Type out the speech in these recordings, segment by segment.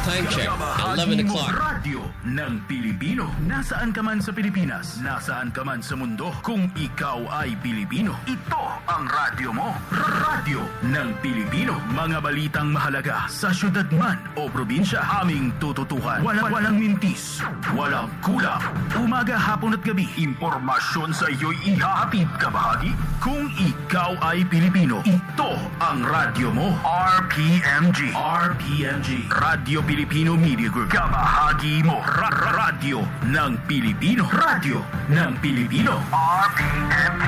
Time check, 11 o'clock. Radio ng Pilipino. Nasaan ka man sa Pilipinas, nasaan ka man sa mundo, kung ikaw ay Pilipino, ito ang radyo mo. Radio ng Pilipino. Mga balitang mahalaga sa syudad man o probinsya, aming tututukan. Walang mintis, walang kulang. Umaga, hapon at gabi, impormasyon sa iyo'y ihahatid kabahagi. Kung ikaw ay Pilipino, ito ang radyo mo. RPMG. Radio Filipino Media Group. Kabahagi mo. Radio ng Pilipino. Radio ng Pilipino. RPMG.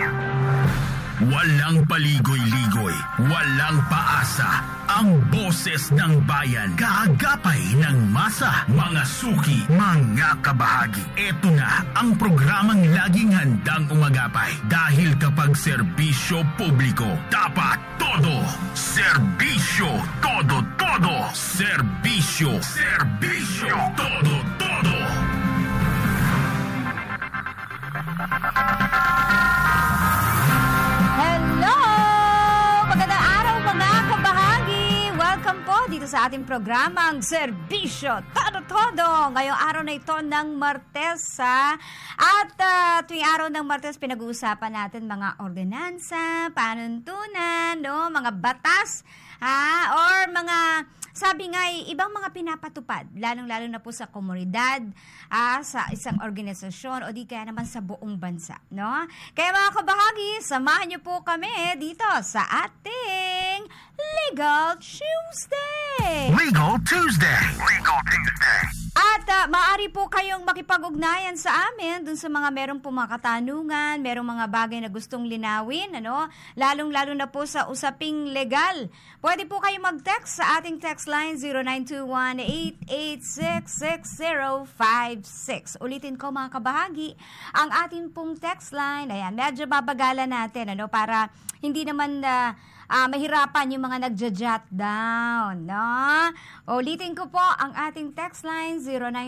Walang paligoy-ligoy, walang paasa. Ang boses ng bayan, kaagapay ng masa, mga suki, mga kabahagi. Ito na ang programang laging handang umagapay. Dahil kapag serbisyo publiko, dapat todo. Serbisyo, todo. Serbisyo, todo. Hello! Magandang araw mga kabahagi! Welcome po dito sa ating programang Serbisyo Todo-Todo. Ngayong araw na ito ng Martes at tuwing araw ng Martes pinag-uusapan natin mga ordinansa, panuntunan, mga batas or mga sabi nga ibang mga pinapatupad, lalong-lalo na po sa komunidad, sa isang organisasyon o di kaya naman sa buong bansa, no? Kaya mga kabahagi, samahan niyo po kami dito sa ating Legal Tuesday. At maaari po kayong makipag-ugnayan sa amin dun sa mga meron po mga katanungan, merong mga bagay na gustong linawin, lalong-lalo na po sa usaping legal. Pwede po kayong mag-text sa ating text line 0921-886-6056. Ulitin ko mga kabahagi, ang ating pong text line, ayan, medyo babagalan natin, para hindi naman mahirapan yung mga nagja-jot down, no? Ulitin ko po ang ating text line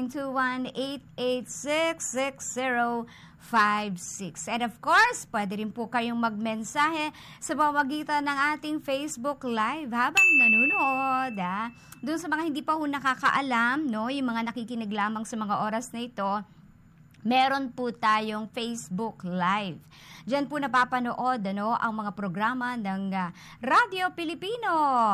0921-886-6056. And of course, pwede rin po kayong magmensahe sa pamamagitan ng ating Facebook Live habang nanonood. Doon sa mga hindi pa ho nakakaalam, yung mga nakikinig lamang sa mga oras na ito, meron po tayong Facebook Live. Diyan po napapanood ang mga programa ng Radio Pilipino.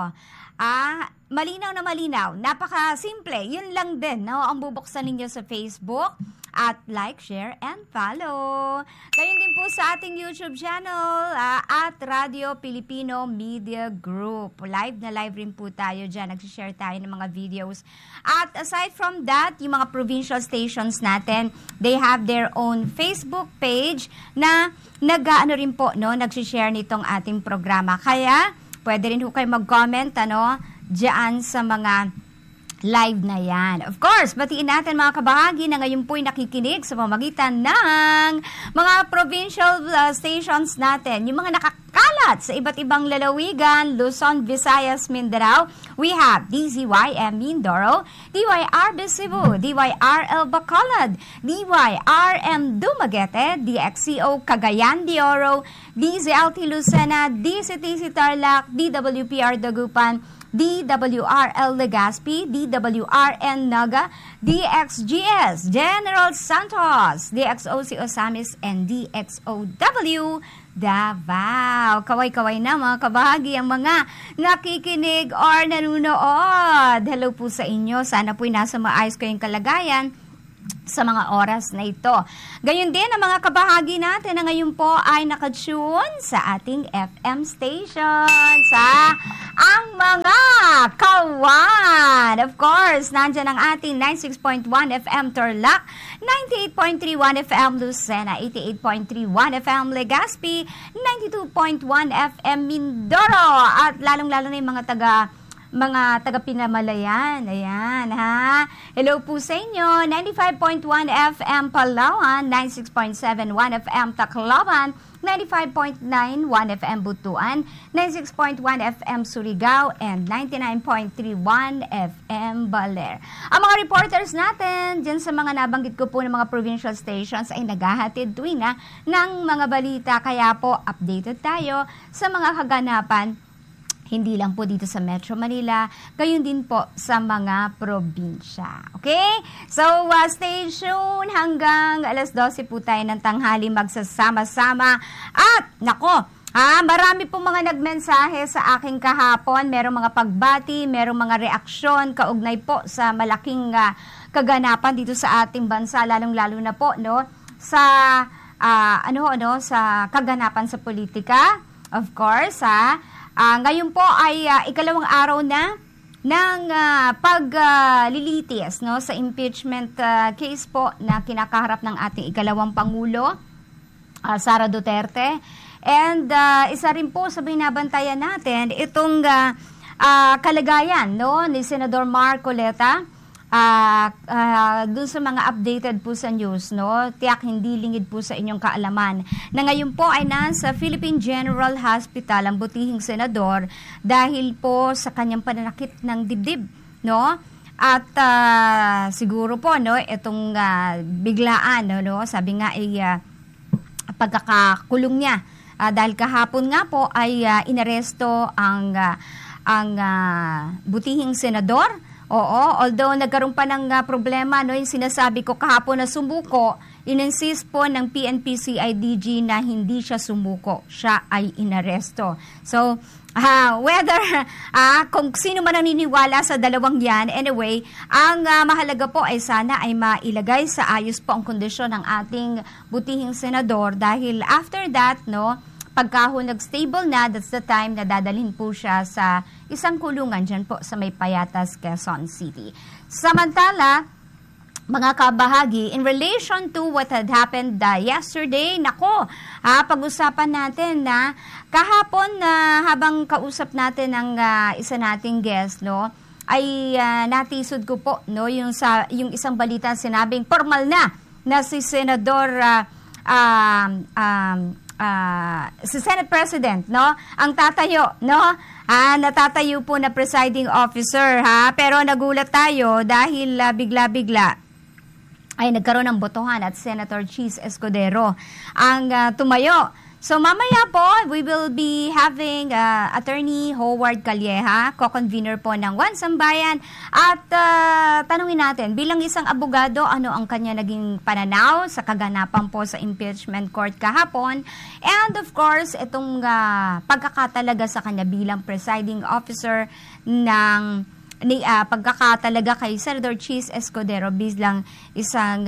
Malinaw na malinaw. Napaka-simple. Yun lang din ang bubuksan ninyo sa Facebook. At like, share, and follow. Gayon din po sa ating YouTube channel at Radio Filipino Media Group. Live na live rin po tayo dyan. Nagsishare tayo ng mga videos. At aside from that, yung mga provincial stations natin, they have their own Facebook page na nag-ano rin po, nagsishare nitong ating programa. Kaya, pwede rin po kayo mag-comment, dyan sa mga live na yan. Of course, batiin natin mga kabahagi na ngayon po'y nakikinig sa pamamagitan ng mga provincial stations natin. Yung mga nakakalat sa iba't ibang lalawigan, Luzon, Visayas, Mindanao. We have DZYM Mindoro, DYRB Cebu, DYRL Bacolod, DYRM Dumaguete, DXCO Cagayan de Oro, DZLT Lucena, DCTC Tarlac, DWPR Dagupan, DWRL Legazpi, DWRN Naga, DXGS General Santos, DXOC Osamis, and DXOW Davao. Kaway-kaway na mga kabahagi ang mga nakikinig or nanunood. Hello po sa inyo. Sana po'y nasa maayos kayong kalagayan sa mga oras na ito. Gayon din ang mga kabahagi natin na ngayon po ay nakatune sa ating FM station, sa ang mga kawan. Of course, nandyan ang ating 96.1 FM Tarlac, 98.31 FM Lucena, 88.31 FM Legazpi, 92.1 FM Mindoro, at lalong-lalo na yung mga taga-Pinamalayan. Ayan, ha? Hello po sa inyo. 95.1 FM Palawan, 96.71 FM Tacloban, 95.91 FM Butuan, 96.1 FM Surigao, and 99.31 FM Baler. Ang mga reporters natin dyan sa mga nabanggit ko po ng mga provincial stations ay naghahatid tuwing ng mga balita. Kaya po, updated tayo sa mga kaganapan Hindi lang po dito sa Metro Manila, gayon din po sa mga probinsya. Okay? So, stay tuned hanggang alas 12 po tayo ng tanghali magsasama-sama. At, nako, marami po mga nagmensahe sa aking kahapon. Merong mga pagbati, merong mga reaksyon, kaugnay po sa malaking kaganapan dito sa ating bansa, lalong-lalo na po, no, sa, sa kaganapan sa politika. Of course, ngayon po ay ikalawang araw na ng paglilitis no, sa impeachment case po na kinakaharap ng ating ikalawang Pangulo, Sara Duterte. And isa rin po sa binabantayan natin itong kalagayan no, ni Senador Marcoleta. Dun sa mga updated po sa news, no, tiyak hindi lingid po sa inyong kaalaman na ngayon po ay nasa Philippine General Hospital ang butihing senador dahil po sa kanyang pananakit ng dibdib, no? At siguro po no, itong biglaan no, sabi nga ay pagkakakulong niya dahil kahapon nga po ay inaresto ang butihing senador. Oo, although nagkaroon pa ng problema, no, yung sinasabi ko kahapon na sumuko, in-insist po ng PNP-CIDG na hindi siya sumuko, siya ay inaresto. So, whether, kung sino man naniniwala sa dalawang yan, anyway, ang mahalaga po ay sana ay mailagay sa ayos po ang kondisyon ng ating butihing senador dahil after that, no, pagka nag-stable na, that's the time na dadalhin po siya sa isang kulungan dyan po sa may Payatas, Quezon City. Samantala, mga kabahagi, in relation to what had happened yesterday, nako, pag-usapan natin na kahapon habang kausap natin ang isa nating guest, no, ay natisod ko po no, yung isang balita sinabing formal na si Senador si Senate President, no, ang tatayo, no, natatayo po na presiding officer, pero nagulat tayo dahil bigla-bigla ay nagkaroon ng botohan at Senator Cheese Escudero ang tumayo. So mamaya po, we will be having Attorney Howard Calleja, co-convener po ng One Sambayan. At tanungin natin, bilang isang abogado, ano ang kanya naging pananaw sa kaganapan po sa impeachment court kahapon. And of course, itong pagkakatalaga sa kanya bilang presiding officer ng pagkakatalaga kay Senator Cheese Escudero bilang isang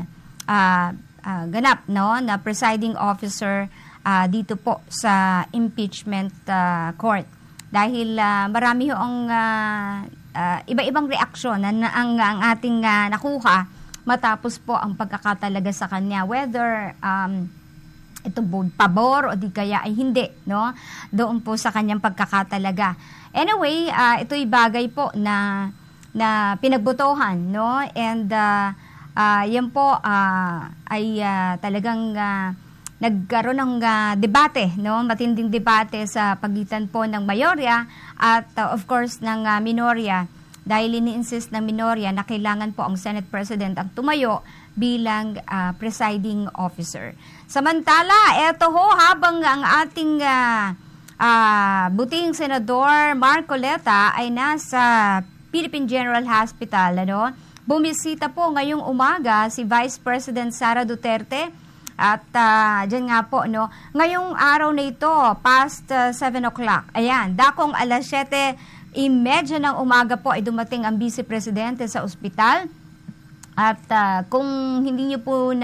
ganap no, na presiding officer dito po sa impeachment court. Dahil marami ang iba-ibang reaksyon na ang ating nakuha matapos po ang pagkakatalaga sa kanya. Whether ito pabor o di kaya ay hindi, no? Doon po sa kanyang pagkakatalaga. Anyway, ito'y bagay po na pinagbotohan, no? And yan po ay talagang nagkaroon ng debate, no? Matinding debate sa pagitan po ng mayorya at of course ng minorya dahil ini-insist ng minorya na kailangan po ang Senate President ang tumayo bilang presiding officer. Samantala, eto ho, habang ang ating buting Senador Marcoleta ay nasa Philippine General Hospital, ano? Bumisita po ngayong umaga si Vice President Sara Duterte. At dyan nga po, no, ngayong araw na ito, past 7 o'clock, ayan, dakong alas 7:30 ng umaga po ay dumating ang Vice Presidente sa ospital. At kung hindi niyo po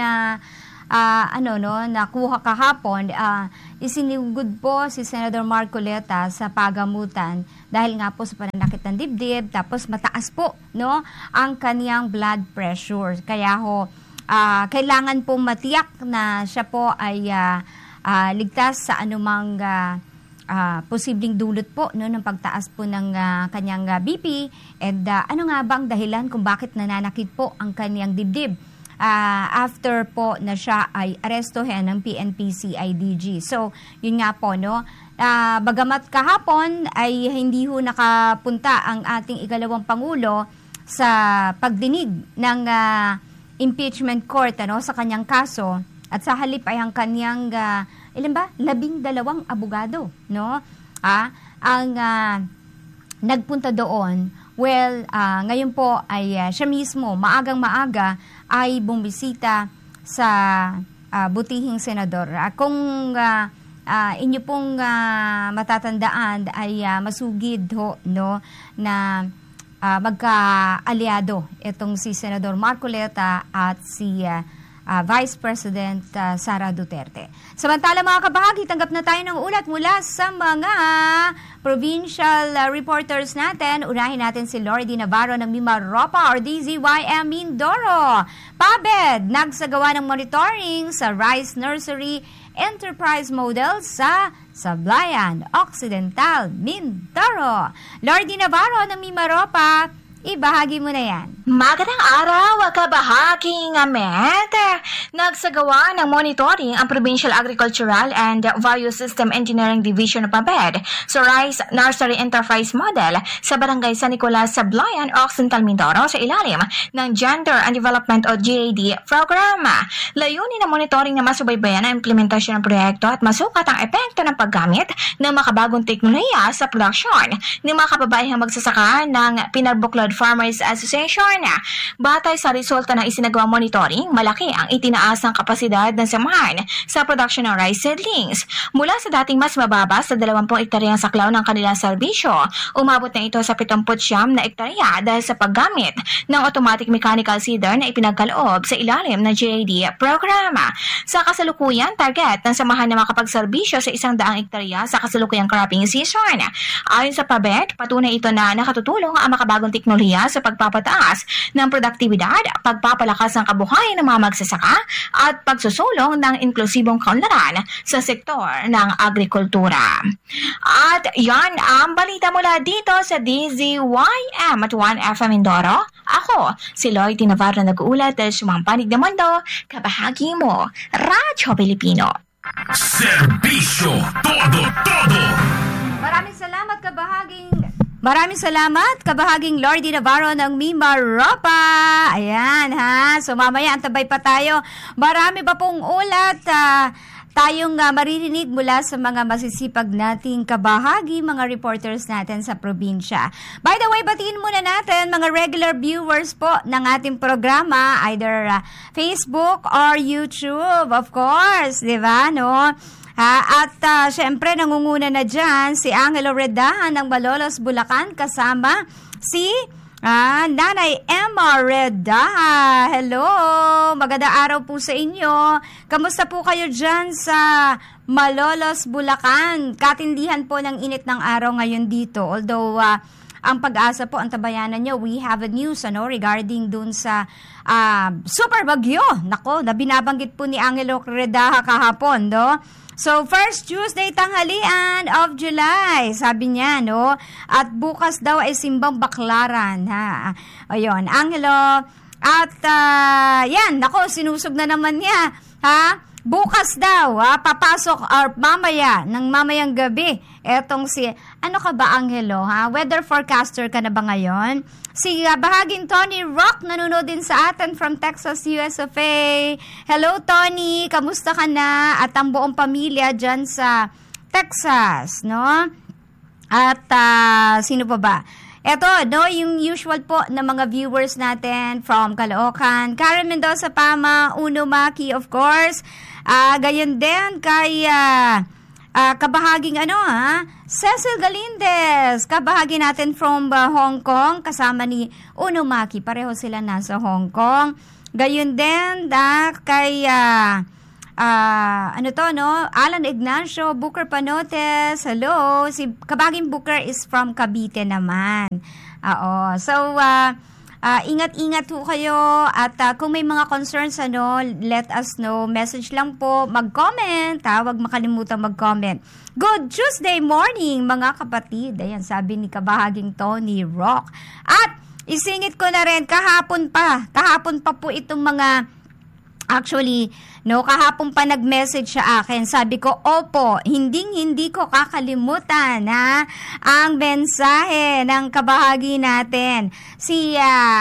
nakuha kahapon, isinugod po si Senator Marcoleta sa pagamutan dahil nga po sa pananakit ng dibdib, tapos mataas po, no, ang kaniyang blood pressure. Kaya ho, kailangan po matiyak na siya po ay ligtas sa anumang posibleng dulot po, no, ng pagtaas po ng kanyang BP. And ano nga bang dahilan kung bakit nananakit po ang kanyang dibdib after po na siya ay arestohan ng PNP-CIDG. So, yun nga po, no, bagamat kahapon ay hindi ho nakapunta ang ating ikalawang Pangulo sa pagdinig ng impeachment court, ano, sa kanyang kaso, at sa halip ay ang kanyang 12 abogado, no? ang nagpunta doon. Well, ngayon po ay siya mismo, maagang-maaga, ay bumisita sa butihing senador. Kung inyo pong matatandaan ay masugid ho, no, na magka-aliado itong si Senador Marcoleta at si Vice President Sara Duterte. Samantala mga kabahagi, tanggap na tayo ng ulat mula sa mga provincial reporters natin. Unahin natin si Lordy Navarro ng Mimaropa or DZYM Mindoro. PABED, nagsagawa ng monitoring sa Rice Nursery Enterprise Model sa Sablayan Occidental, Mindoro. Lordy Navarro ng Mimaropa, ibahagi mo na yan. Magandang araw, kabahaging Met. Nagsagawa ng monitoring ang Provincial Agricultural and Biosystem Engineering Division of PABED sa Rice Nursery Enterprise Model sa Barangay San Nicolas, Sablayan, Occidental, Mindoro sa ilalim ng Gender and Development o GAD program. Layunin ng monitoring na masubaybayan ang implementasyon ng proyekto at masukat ang epekto ng paggamit ng makabagong teknolohiya sa produksyon ng mga kababaihang magsasaka ng Pinagbuklod Farmers Association. Batay sa resulta ng isinagawang monitoring, malaki ang itinaasang kapasidad ng samahan sa production ng rice seedlings. Mula sa dating mas mababa sa 20 ektaryang saklaw ng kanilang serbisyo, umabot na ito sa 79 na ektarya dahil sa paggamit ng automatic mechanical seeder na ipinagkaloob sa ilalim ng GAD program. Sa kasalukuyan, target ng samahan na makapagserbisyo sa 100 ektarya sa kasalukuyang cropping season. Ayon sa PABED, patunay ito na nakatutulong ang makabagong teknolohiya sa pagpapataas ng produktibidad, pagpapalakas ng kabuhayan ng mga magsasaka at pagsusulong ng inklusibong kaunlaran sa sektor ng agrikultura. At yan ang balita mula dito sa DZYM at 1FM Mindoro. Ako, si Lloyd Navarro nag-uulat dahil sumampanig ng mundo, kabahagi mo, Radyo Pilipino. Serbisyo todo-todo. Maraming salamat, kabahaging Lordy Navarro ng Mimaropa. Ayan ha, so mamaya antabay pa tayo. Marami pa pong ulat tayong maririnig mula sa mga masisipag nating kabahagi, mga reporters natin sa probinsya. By the way, batiin muna natin mga regular viewers po ng ating programa, either Facebook or YouTube, of course, di ba, no? At syempre nangunguna na dyan si Angelo Redahan ng Malolos, Bulacan kasama si Nanay Emma Redaha. Hello! Magandang araw po sa inyo. Kamusta po kayo dyan sa Malolos, Bulacan? Katindihan po ng init ng araw ngayon dito. Although ang Pag-asa po, ang tabayanan nyo, we have a news regarding dun sa super bagyo. Nako, na binabanggit po ni Angelo Redaha kahapon, no? So, first Tuesday tanghalian of July, sabi niya, no? At bukas daw ay simbang baklaran, ha? Ayun, Angelo. At, yan, nako, sinusog na naman niya, ha? Bukas daw, papasok or mamayang gabi. Etong si, ano ka ba, Angelo, ha? Weather forecaster ka na ba ngayon? Si bahaging Tony Rock nanonood din sa atin from Texas, US of A. Hello, Tony. Kamusta ka na? At ang buong pamilya dyan sa Texas, no? At sino pa ba? Eto, no, yung usual po na mga viewers natin from Caloocan. Karen Mendoza Pama, Uno Maki, of course. Gayon din kay kabahaging Cecil Galindez, kabahagi natin from Hong Kong, kasama ni Uno Maki, pareho sila nasa Hong Kong. Gayon din kay Alan Ignacio, Booker Panotes, hello. Si kabahaging Booker is from Cavite naman. So ingat-ingat po kayo at kung may mga concerns, let us know. Message lang po, mag-comment, huwag makalimutan mag-comment. Good Tuesday morning, mga kapatid. Ayan, sabi ni kabahaging Tony Rock. At isingit ko na rin, kahapon pa po itong mga, actually, no, kahapon pa nag-message sa akin. Sabi ko, opo, hindi ko kakalimutan ang mensahe ng kabahagi natin. Si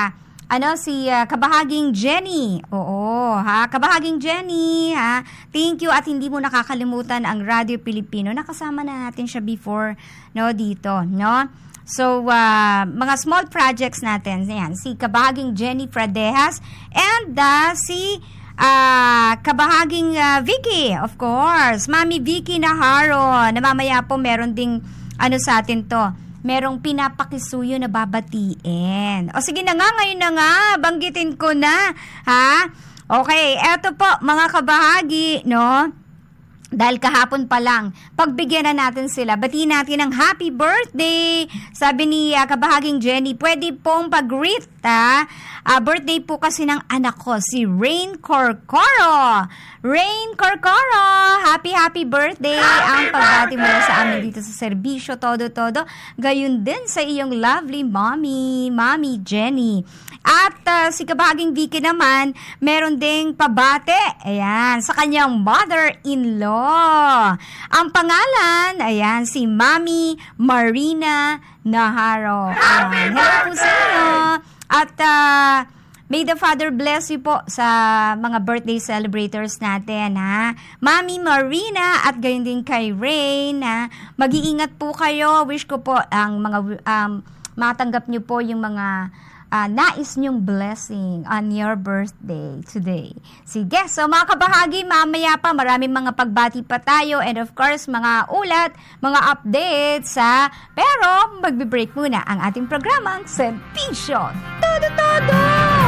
si Kabahaging Jenny. Oo, Kabahaging Jenny, Thank you at hindi mo nakakalimutan ang Radio Pilipino. Nakasama na natin siya before, dito, So, mga small projects natin, yan, si Kabahaging Jenny Fradejas and si Kabahaging Vicky, of course. Mami Vicky Naharo, na mamaya po meron ding sa atin to. Merong pinapakisuyo na babatiin. O sige na nga, ngayon na nga, banggitin ko na, Okay, eto po, mga kabahagi, dahil kahapon pa lang, pagbigyan na natin sila. Batiin natin ng happy birthday. Sabi ni Kabahaging Jenny, pwede pong pag-greet, birthday po kasi ng anak ko, si Rain Corcoro. Rain Corcoro, happy birthday. Ang pagbati mo sa amin dito sa serbisyo, todo. Gayun din sa iyong lovely mommy Jenny. At si Kabahaging Vicky naman, meron ding pabate, ayan, sa kanyang mother-in-law. Ang pangalan, ayan, si Mami Marina Naharo. Ayan, hello po sa inyo. At may the Father bless you po sa mga birthday celebrators natin, Mami Marina at gayon din kay Rain, Mag-iingat po kayo. Wish ko po ang mga matanggap niyo po yung mga nais niyong blessing on your birthday today. Sige, so mga kabahagi, mamaya pa maraming mga pagbati pa tayo and of course mga ulat, mga updates, pero magbe-break muna ang ating programang Serbisyo Todo!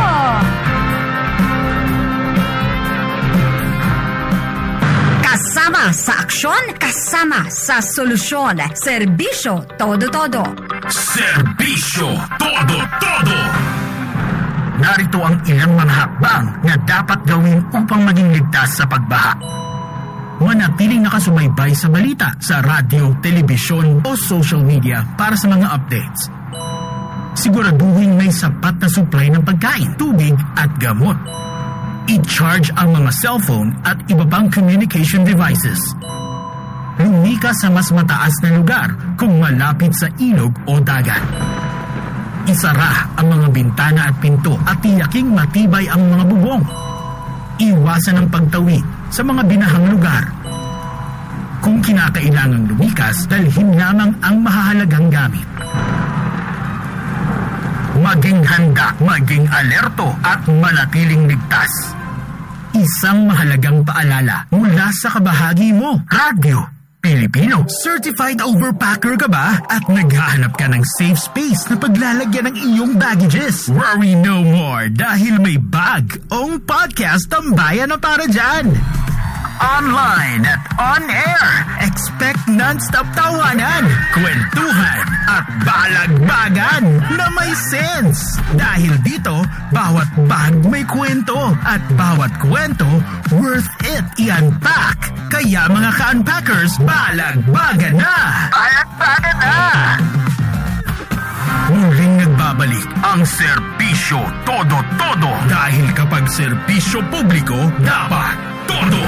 Kasama sa aksyon, kasama sa solusyon. Serbisyo Todo. Serbisyo Todo. Narito ang ilang mga hakbang na dapat gawin upang maging ligtas sa pagbaha. Manatiling nakasubaybay sa balita sa radyo, telebisyon o social media para sa mga updates. Siguraduhin may sapat na supply ng pagkain, tubig at gamot. I-charge ang mga cellphone at iba pang communication devices. Lumikas sa mas mataas na lugar kung malapit sa ilog o dagat. Isara ang mga bintana at pinto at tiyaking matibay ang mga bubong. Iwasan ang pagtawid sa mga binahang lugar. Kung kinakailangang lumikas, dalhin lamang ang mahahalagang gamit. Maging handa, maging alerto at manatiling ligtas. Isang mahalagang paalala mula sa kabahagi mo, Radyo Pilipino. Certified overpacker ka ba? At naghahanap ka ng safe space na paglalagyan ng iyong baggages? Worry no more dahil may bag-ong podcast ang bayan na para dyan. Online at on-air. Expect non-stop tawanan, kwentuhan at balagbagan na may sense. Dahil dito, bawat bag may kwento at bawat kwento worth it i-unpack. Kaya mga ka-unpackers, balagbagan na! Balagbagan na! Muling nagbabalik ang Serbisyo Todo. Dahil kapag serbisyo publiko, dapat todo!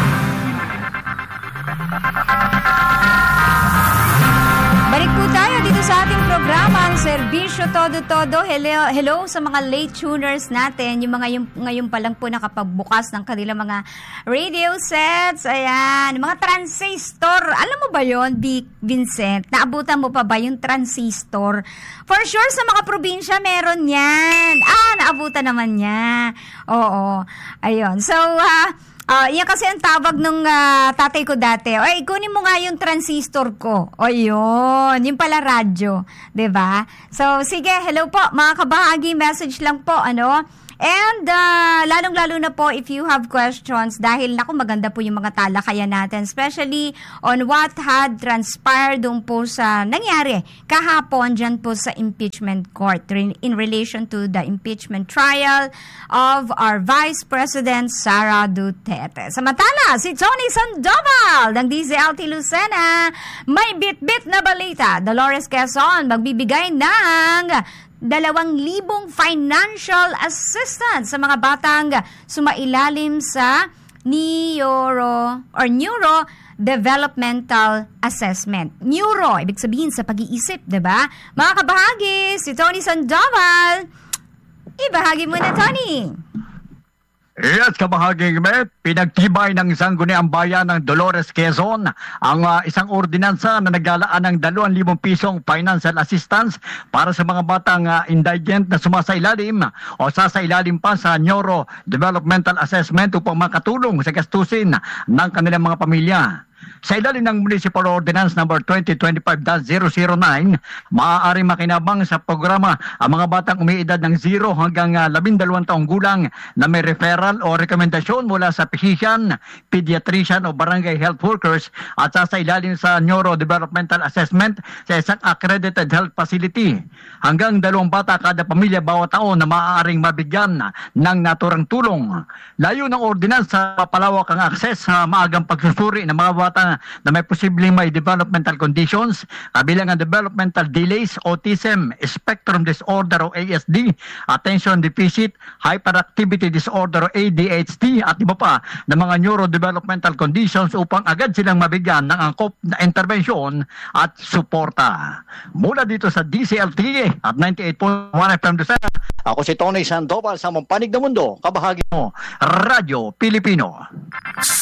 Balik po tayo dito sa ating programa, ang Serbisyo Todo. Hello sa mga late tuners natin, yung mga ngayon pa lang po nakapagbukas ng kanilang mga radio sets, ayan, mga transistor. Alam mo ba yon, Vincent? Naabutan mo pa ba yung transistor? For sure, sa mga probinsya meron yan. Naabutan naman niya. Oo, ayun. So, yan kasi ang tawag ng tatay ko dati. Oy, kunin mo nga yung transistor ko. O yun, yung pala radyo. 'Di ba? So, sige, hello po mga kabahagi. Message lang po, And lalong-lalo na po if you have questions dahil maganda po yung mga talakayan natin, especially on what had transpired doon po sa nangyari kahapon dyan po sa impeachment court in relation to the impeachment trial of our Vice President Sara Duterte. Samantala, si Tony Sandoval ng DZLT Lucena may bit-bit na balita. Dolores Quezon magbibigay ng 2,000 financial assistance sa mga batang sumailalim sa Neuro Developmental Assessment. Neuro, ibig sabihin sa pag-iisip, 'di ba? Mga kabahagi, si Tony Sandoval, Ibahagi mo na, Tony. Yes, kabahaging met, pinagtibay ng Sangguniang Bayan ng Dolores, Quezon ang isang ordinansa na naglalaan ng 2,000 pisong financial assistance para sa mga batang indigent na sumasailalim o sasailalim pa sa Neuro Developmental Assessment upang makatulong sa gastusin ng kanilang mga pamilya. Sa ilalim ng Municipal Ordinance No. 2025-009, maaari makinabang sa programa ang mga batang umiidad ng 0 hanggang 12 taong gulang na may referral o rekomendasyon mula sa physician, pediatrician o barangay health workers at sa ilalim sa Neurodevelopmental Assessment sa isang accredited health facility. Hanggang 2 bata kada pamilya bawat taon na maaaring mabigyan ng naturang tulong. Layo ng ordinance sa papalawak ang akses sa maagang pagsusuri ng mga bata na may posibleng may developmental conditions, kabilang ang developmental delays, autism, spectrum disorder o ASD, attention deficit, hyperactivity disorder o ADHD at iba pa na mga neurodevelopmental conditions upang agad silang mabigyan ng angkop na intervensyon at suporta. Mula dito sa DCLT at 98.1 FM Lucena, ako si Tony Sandoval sa Panig ng Mundo, kabahagi mo, Radyo Pilipino.